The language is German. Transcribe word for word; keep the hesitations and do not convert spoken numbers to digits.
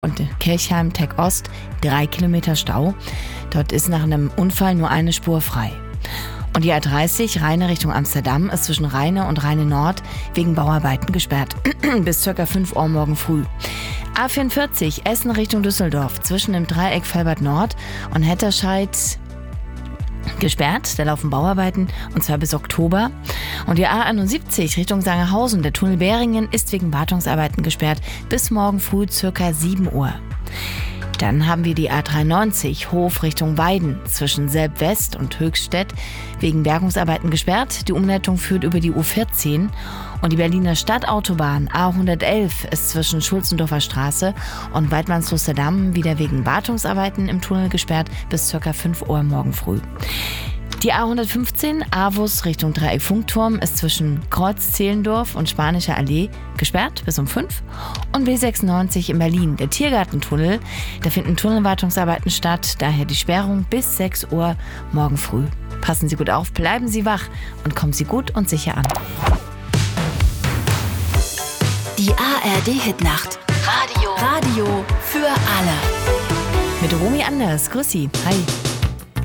und Kirchheim-Tech Ost drei Kilometer Stau. Dort ist nach einem Unfall nur eine Spur frei. Und die A dreißig Rheine Richtung Amsterdam ist zwischen Rheine und Rheine Nord wegen Bauarbeiten gesperrt. Bis ca. fünf Uhr morgen früh. A vierundvierzig Essen Richtung Düsseldorf zwischen dem Dreieck Felbert Nord und Hetterscheid gesperrt. Da laufen Bauarbeiten und zwar bis Oktober. Und die A einundsiebzig Richtung Sangerhausen, der Tunnel Beringen, ist wegen Wartungsarbeiten gesperrt bis morgen früh ca. sieben Uhr. Dann haben wir die A dreiundneunzig Hof Richtung Weiden zwischen Selb West und Höchststedt wegen Bergungsarbeiten gesperrt. Die Umleitung führt über die U vierzehn und die Berliner Stadtautobahn A hundertelf ist zwischen Schulzendorfer Straße und Weidmannslusterdamm wieder wegen Wartungsarbeiten im Tunnel gesperrt bis ca. fünf Uhr morgen früh. Die A hundertfünfzehn Avus Richtung Dreieck Funkturm ist zwischen Kreuz-Zehlendorf und Spanischer Allee gesperrt bis um fünf. Und B sechsundneunzig in Berlin, der Tiergartentunnel, da finden Tunnelwartungsarbeiten statt, daher die Sperrung bis sechs Uhr morgen früh. Passen Sie gut auf, bleiben Sie wach und kommen Sie gut und sicher an. Die A R D-Hitnacht. Radio. Radio für alle. Mit Romy Anders, grüß Sie. Hi.